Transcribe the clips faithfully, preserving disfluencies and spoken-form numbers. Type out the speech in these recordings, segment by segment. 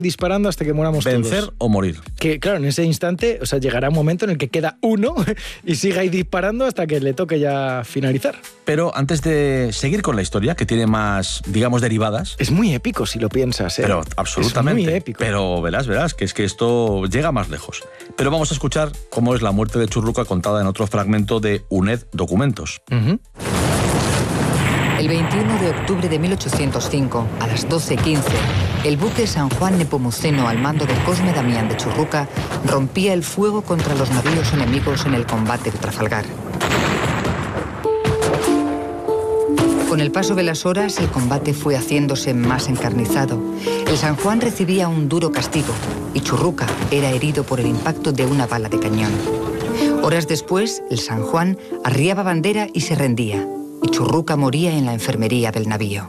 disparando hasta que moramos todos. Vencer o morir. Que claro, en ese instante, o sea, llegará un momento en el que queda uno y siga ahí disparando hasta que le toque ya finalizar. Pero antes de seguir con la historia, que tiene más, digamos, derivadas... Es muy épico si lo piensas, ¿eh? Pero absolutamente. Es muy épico. Pero verás, verás, que es que esto llega más lejos. Pero vamos a escuchar cómo es la muerte de Churruca contada en otro fragmento de UNED Documentos. Uh-huh. El veintiuno de octubre de mil ochocientos cinco, a las doce quince, el buque San Juan Nepomuceno, al mando de Cosme Damián de Churruca, rompía el fuego contra los navíos enemigos en el combate de Trafalgar. Con el paso de las horas, el combate fue haciéndose más encarnizado. El San Juan recibía un duro castigo y Churruca era herido por el impacto de una bala de cañón. Horas después, el San Juan arriaba bandera y se rendía, y Churruca moría en la enfermería del navío.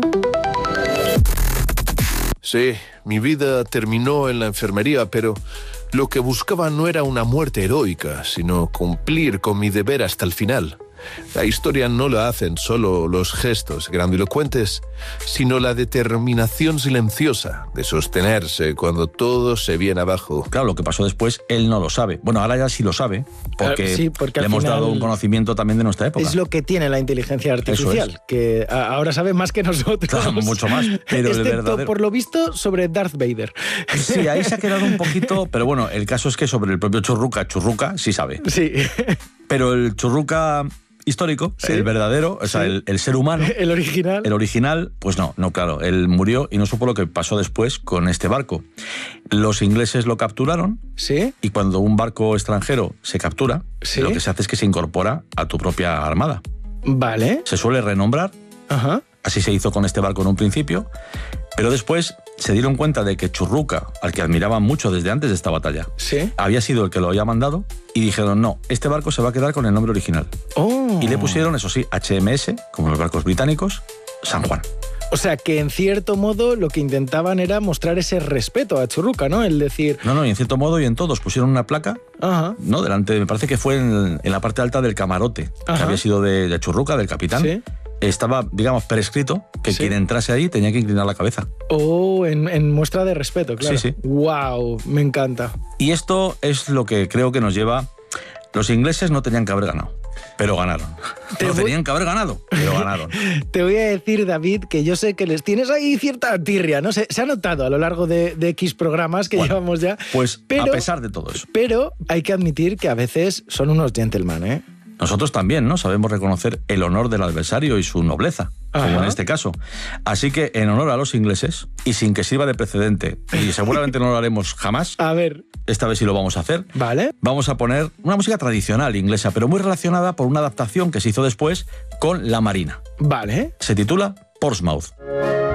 Sí, mi vida terminó en la enfermería, pero lo que buscaba no era una muerte heroica, sino cumplir con mi deber hasta el final. La historia no la hacen solo los gestos grandilocuentes, sino la determinación silenciosa de sostenerse cuando todo se viene abajo. Claro, lo que pasó después, él no lo sabe. Bueno, ahora ya sí lo sabe, porque, sí, porque le hemos dado un conocimiento también de nuestra época. Es lo que tiene la inteligencia artificial, es. que ahora sabe más que nosotros. Claro, mucho más. Pero Excepto, el verdadero... por lo visto, sobre Darth Vader. Sí, ahí se ha quedado un poquito... Pero bueno, el caso es que sobre el propio Churruca, Churruca sí sabe. Sí. Pero el Churruca... histórico, ¿sí? El verdadero, o sea, sí. el, el ser humano. El original. El original, pues no, no, claro, él murió y no supo lo que pasó después con este barco. Los ingleses lo capturaron, ¿sí? Y cuando un barco extranjero se captura, ¿sí? Lo que se hace es que se incorpora a tu propia armada. Vale. Se suele renombrar, ajá. Así se hizo con este barco en un principio, pero después se dieron cuenta de que Churruca, al que admiraban mucho desde antes de esta batalla, ¿sí? Había sido el que lo había mandado y dijeron, no, este barco se va a quedar con el nombre original. Oh. Y le pusieron, eso sí, H M S, como los barcos británicos, San Juan. O sea, que en cierto modo lo que intentaban era mostrar ese respeto a Churruca, ¿no? El decir... No, no, y en cierto modo y en todos pusieron una placa, ajá. ¿no? Delante, me parece que fue en, en la parte alta del camarote, ajá. Que había sido de, de Churruca, del capitán. Sí. Estaba, digamos, prescrito que sí. Quien entrase ahí tenía que inclinar la cabeza. Oh, en, en muestra de respeto, claro. Sí, sí. Wow, me encanta. Y esto es lo que creo que nos lleva... Los ingleses no tenían que haber ganado, pero ganaron. No voy... tenían que haber ganado, pero ganaron. Te voy a decir, David, que yo sé que les tienes ahí cierta tirria, ¿no? Se, se ha notado a lo largo de, de X programas que bueno, llevamos ya. Pues pero, a pesar de todo eso. Pero hay que admitir que a veces son unos gentlemen, ¿eh? Nosotros también, ¿no? Sabemos reconocer el honor del adversario y su nobleza, ajá. Como en este caso. Así que, en honor a los ingleses, y sin que sirva de precedente, y seguramente no lo haremos jamás, a ver, esta vez sí lo vamos a hacer, vale. Vamos a poner una música tradicional inglesa, pero muy relacionada por una adaptación que se hizo después con la Marina. Vale. Se titula Portsmouth.